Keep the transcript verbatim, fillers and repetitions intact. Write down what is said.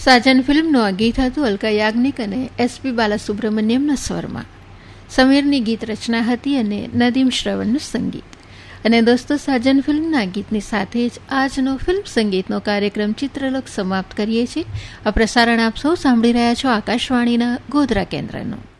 સાજન ફિલ્મનું આ ગીત હતું અલકા યાજ્ઞિક અને એસપી બાલાસુબ્રમણ્યમના સ્વરમાં. સમીરની ગીત રચના હતી અને નદીમ શ્રવણનું સંગીત. અને દોસ્તો, સાજન ફિલ્મના ગીતની સાથે જ આજનો ફિલ્મ સંગીતનો કાર્યક્રમ ચિત્રલોક સમાપ્ત કરીએ છીએ. આ પ્રસારણ આપ સૌ સાંભળી રહ્યા છો આકાશવાણીના ગોધરા કેન્દ્રનું.